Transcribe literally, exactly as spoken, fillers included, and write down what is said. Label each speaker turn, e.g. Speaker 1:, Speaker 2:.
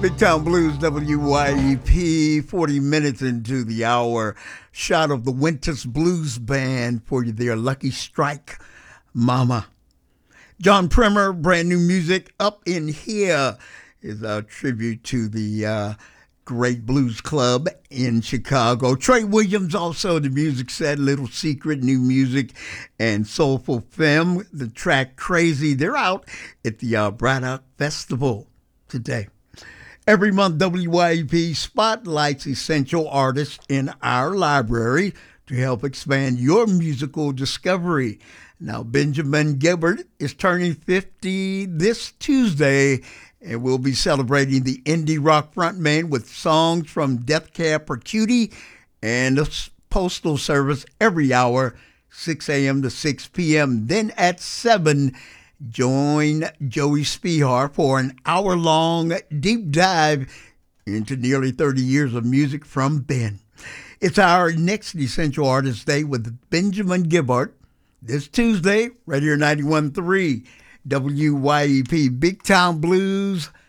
Speaker 1: Big Town Blues, W Y E P, forty minutes into the hour. Shot of the Winters Blues Band for you there. Lucky Strike, Mama. John Primer, brand new music. Up in Here is a tribute to the uh, great blues club in Chicago. Trey Williams also the music set, Little Secret, new music, and Soulful Femme, the track Crazy. They're out at the uh, Braddock Festival today. Every month, W Y E P spotlights essential artists in our library to help expand your musical discovery. Now, Benjamin Gilbert is turning fifty this Tuesday, and we'll be celebrating the indie rock frontman with songs from Death Cab for Cutie and the Postal Service every hour, six a.m. to six p.m. Then at seven, join Joey Spihar for an hour-long deep dive into nearly thirty years of music from Ben. It's our next Essential Artist Day with Benjamin Gibbard this Tuesday, right here ninety-one point three W Y E P. Big Town Blues,